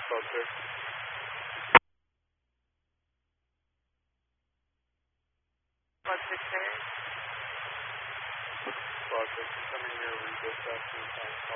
Fokker. What's the clearance? Fokker, coming near Regal, South 25.